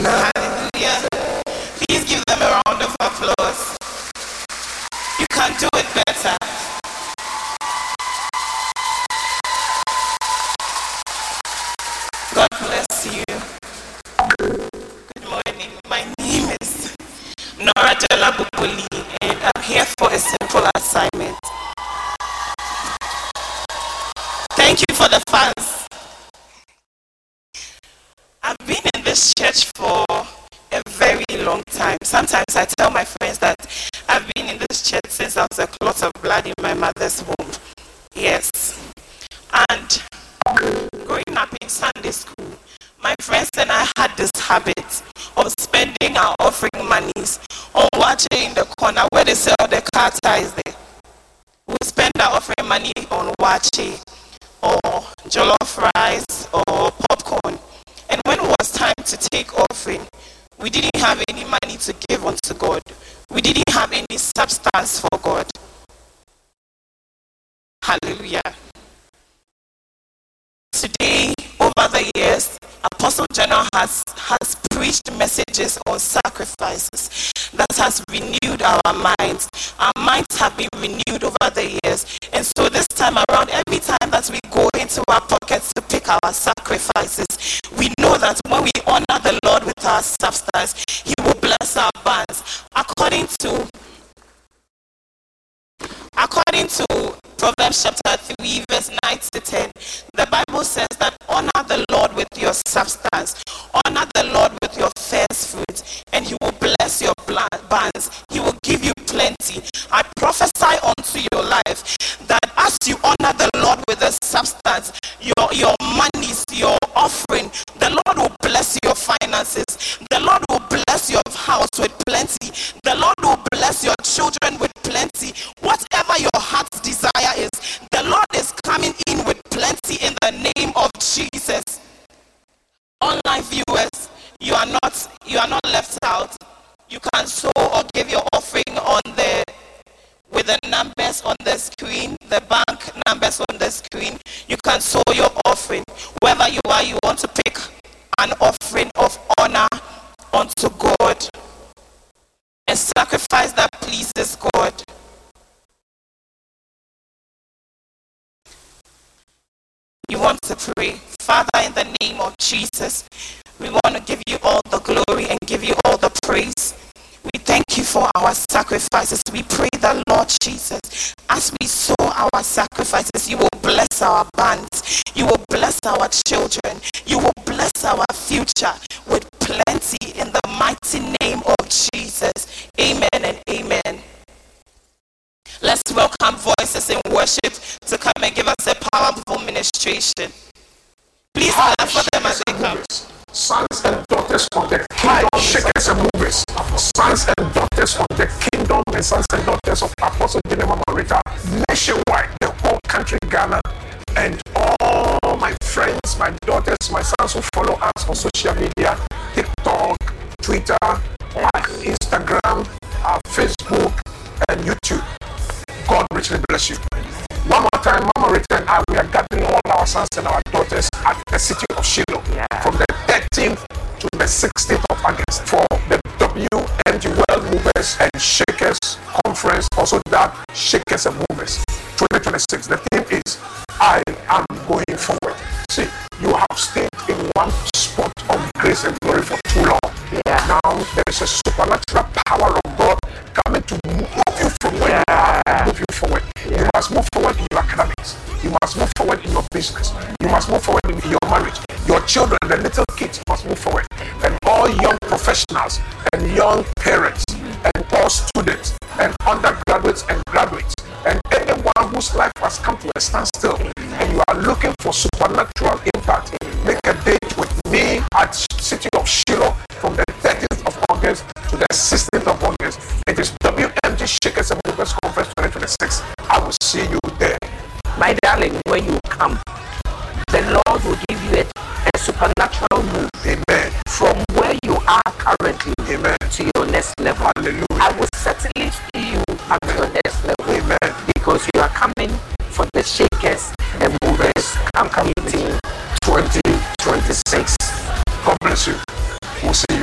Hallelujah. Please give them a round of applause. You can do it better. God bless you. Good morning. My name is Nora Delabupuli, and I'm here for a simple assignment. Thank you for the fans. I've been in this church for a very long time. Sometimes I tell my friends that I've been in this church since I was a clot of blood in my mother's womb. Yes. And growing up in Sunday school, my friends and I had this habit of spending our offering monies on Wache in the corner where they sell the car tires there. We spend our offering money on Wache or jollof rice or popcorn. And when it was time to take offering, we didn't have any money to give unto God. We didn't have any substance for God. Hallelujah. Today, over the years, Apostle General has preached messages on sacrifices that has renewed our minds. Our minds have been renewed over the years. And so this time around, every time that we go into our pockets to pick our sacrifices, we know that when we honor the Lord with our substance, He will bless our barns. According to Proverbs chapter 3, verse 9 to 10, the Bible says that honor the Lord with your substance, honor the Lord with your first fruit, and He will bless your barns. He will give you plenty. I prophesy unto your life that as you honor the Lord with the substance, your monies, your offering, the Lord will bless your finances. The Lord will bless your house with plenty. The Lord will bless your children with plenty. Whatever your heart's desire is, the Lord is coming in with plenty in the name of Jesus. Online viewers, you are not left out. You can sow or give your offering with the numbers on the screen, the bank numbers on the screen. You can sow your offering. Wherever you are, you want to pick an offering of honor unto God, a sacrifice that pleases God. You want to pray. Father, in the name of Jesus, we want to give you all the glory and give you all the praise. We thank you for our sacrifices. We pray that, Lord Jesus, as we sow our sacrifices, you will bless our bands. You will bless our children. You will bless our future with plenty in the mighty name of Jesus. Amen and amen. Let's welcome Voices in Worship to come and give us a powerful ministration. Please clap for them as they come. Sons and daughters of the kingdom, shakers and movers. Sons and daughters of the kingdom and sons and daughters of Apostle General Marita, nationwide, the whole country, Ghana, and all my friends, my daughters, my sons who follow us on social media, TikTok, Twitter, Instagram, Facebook, and YouTube. God richly bless you. One more time, Mama Rita and I, we are gathering all our sons and our daughters at the city of Shiloh from the 13th to the 16th of August for the WMG World Movers and Shakers Conference, also that Shakers and Movers 2026. The theme is, I am going forward. See, you have stayed in one spot of grace and glory for too long. Now there is a supernatural power of God coming to move you from where you are and move you forward. You must move forward in your academics. You must move forward in your business. You must move forward in your marriage. Your children, the little kids, must move forward. And all young professionals and young parents and all students and undergraduates and graduates and anyone whose life has come to a standstill and you are looking for supernatural impact, make a date with me at City of Shiloh from the 30th of August to the 16th of August. It is WMG Shakers and Movers Conference 2026. I will see you there. My darling, when you come, the Lord will give you a supernatural move. Amen. From where you are currently, amen, to your next level. Hallelujah. I will certainly see you at your next level. Amen. Because you are coming for the Shakers and Movers Camp Meeting 2026. God bless you. We'll see you.